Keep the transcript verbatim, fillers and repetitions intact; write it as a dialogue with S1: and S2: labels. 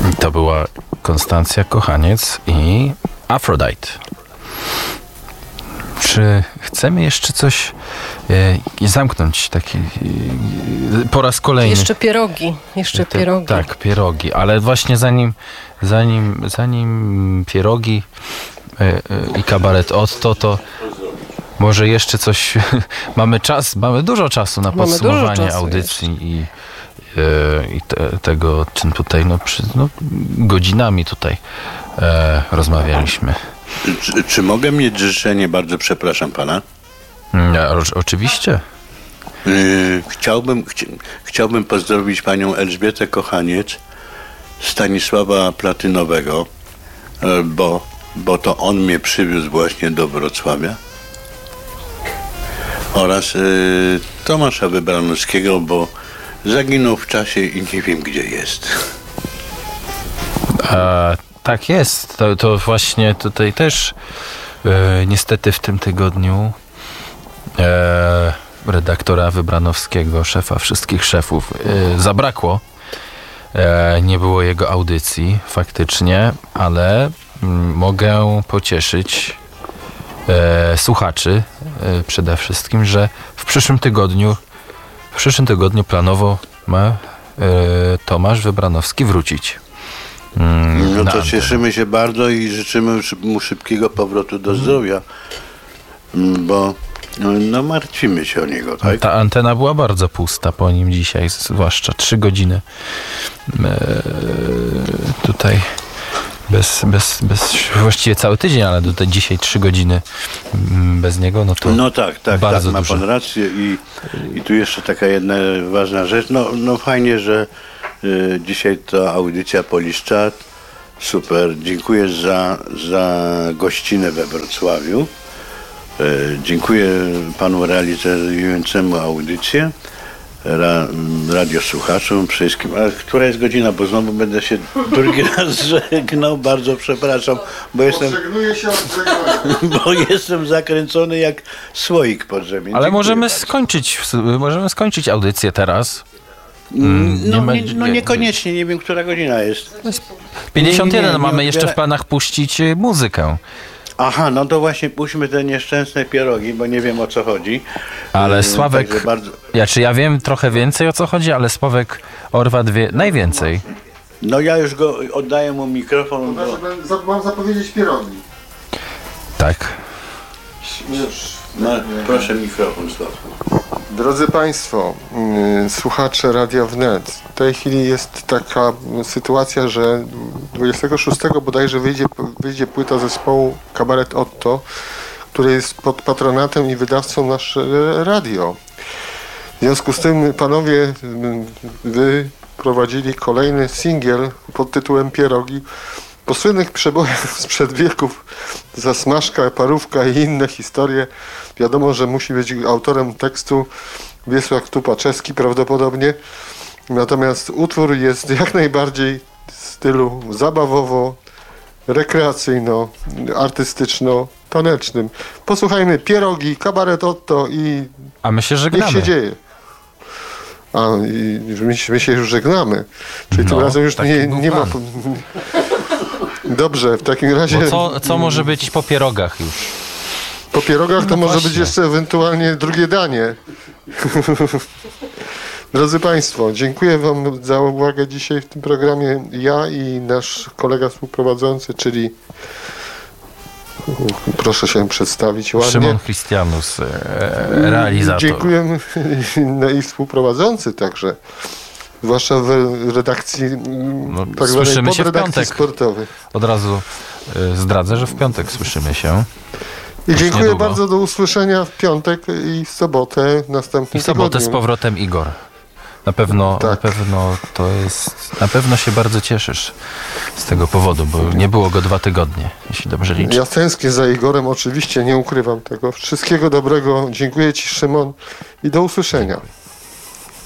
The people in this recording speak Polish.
S1: To była Konstancja Kochaniec i Aphrodite. Czy chcemy jeszcze coś e, zamknąć taki e, po raz kolejny?
S2: Jeszcze pierogi, jeszcze
S1: Te,
S2: pierogi.
S1: Tak, pierogi, ale właśnie zanim zanim, zanim pierogi e, e, i kabaret Otto, to może jeszcze coś, mamy czas, mamy dużo czasu na
S2: Mamy
S1: podsumowanie
S2: czasu
S1: audycji jeszcze. i i te, tego, czym tutaj no, przy, no, godzinami tutaj e, rozmawialiśmy.
S3: Czy, czy mogę mieć życzenie? Bardzo przepraszam pana.
S1: Ja, o, oczywiście.
S3: Yy, chciałbym, chci, chciałbym pozdrowić panią Elżbietę Kochaniec, Stanisława Platynowego, yy, bo, bo to on mnie przywiózł właśnie do Wrocławia, oraz yy, Tomasza Wybranowskiego, bo zaginął w czasie i nie wiem, gdzie jest.
S1: E, tak jest. To, to właśnie tutaj też e, niestety w tym tygodniu e, redaktora Wybranowskiego, szefa wszystkich szefów, e, zabrakło. E, nie było jego audycji faktycznie, ale m, mogę pocieszyć e, słuchaczy e, przede wszystkim, że w przyszłym tygodniu W przyszłym tygodniu planowo ma e, Tomasz Wybranowski wrócić. Mm,
S3: no to
S1: antenę.
S3: cieszymy się bardzo i życzymy mu szybkiego powrotu do zdrowia, bo no martwimy się o niego, tak?
S1: Ta antena była bardzo pusta po nim dzisiaj, zwłaszcza trzy godziny e, tutaj bez, bez, bez, właściwie cały tydzień, ale tutaj dzisiaj trzy godziny bez niego, no to
S3: No tak, tak,
S1: bardzo
S3: tak, ma
S1: dużo.
S3: pan rację i, i tu jeszcze taka jedna ważna rzecz, no, no fajnie, że y, dzisiaj to audycja Poliszczat, super, dziękuję za, za gościnę we Wrocławiu, y, dziękuję panu realizującemu audycję, Ra, radiosłuchaczom wszystkim. A która jest godzina, bo znowu będę się drugi raz żegnał, bardzo przepraszam, bo jestem,
S4: się od żegnania.
S3: bo jestem zakręcony jak słoik podziemny.
S1: Ale możemy skończyć, możemy skończyć audycję teraz.
S3: Mm, no,
S1: nie
S3: nie,
S1: ma-
S3: no niekoniecznie, nie wiem, która godzina jest.
S1: pięćdziesiąt jeden
S3: Nie, nie, nie
S1: mamy jeszcze w
S3: odbiera-
S1: planach puścić y, muzykę.
S3: Aha, no to właśnie puśćmy te nieszczęsne pierogi, bo nie wiem, o co chodzi.
S1: Ale
S3: Mm,
S1: Sławek,
S3: także bardzo...
S1: ja, czy ja wiem trochę więcej o co chodzi, ale Sławek Orwat wie najwięcej.
S3: No ja już go oddaję mu mikrofon, bo...
S4: Za- Mam zapowiedzieć pierogi.
S1: Tak.
S4: Już.
S3: No, proszę mikrofon, Sławku.
S4: Drodzy Państwo, yy, słuchacze Radia Wnet, w tej chwili jest taka sytuacja, że dwudziestego szóstego bodajże wyjdzie, wyjdzie płyta zespołu Kabaret Otto, który jest pod patronatem i wydawcą nasze radio. W związku z tym panowie yy, wyprowadzili kolejny singiel pod tytułem Pierogi. Po słynnych przebojach sprzed wieków, Zasmażka, Parówka i inne historie, wiadomo, że musi być autorem tekstu Wiesław Tupaczewski prawdopodobnie. Natomiast utwór jest jak najbardziej w stylu zabawowo, rekreacyjno, artystyczno-tanecznym. Posłuchajmy Pierogi, Kabaret Otto i
S1: A my się
S4: niech
S1: żegnamy.
S4: się dzieje. A, i my, my się już żegnamy. Czyli tym
S1: No,
S4: razem już
S1: taki
S4: nie,
S1: był
S4: nie ma...
S1: plan.
S4: Dobrze, w takim razie
S1: Bo co, co może być po pierogach już?
S4: po pierogach to
S1: No
S4: może
S1: właśnie.
S4: być jeszcze ewentualnie drugie danie. Drodzy Państwo, dziękuję Wam za uwagę dzisiaj w tym programie. Ja i nasz kolega współprowadzący, czyli proszę się przedstawić ładnie.
S1: Szymon Christianus, e, realizator.
S4: Dziękujemy no i współprowadzący także. Zwłaszcza w redakcji,
S1: No,
S4: tak zwanej
S1: słyszymy się w
S4: podredakcji
S1: piątek.
S4: sportowej.
S1: Od razu e, zdradzę, że w piątek słyszymy się.
S4: I
S1: Już
S4: dziękuję
S1: niedługo.
S4: bardzo, do usłyszenia w piątek i w sobotę w następnym
S1: I sobotę z
S4: tygodniu.
S1: powrotem Igor. Na pewno,
S4: Tak.
S1: na pewno to jest. Na pewno się bardzo cieszysz z tego powodu, bo nie było go dwa tygodnie, jeśli dobrze liczę.
S4: Ja tęsknię za Igorem, oczywiście, nie ukrywam tego. Wszystkiego dobrego, dziękuję Ci, Szymon, i do usłyszenia.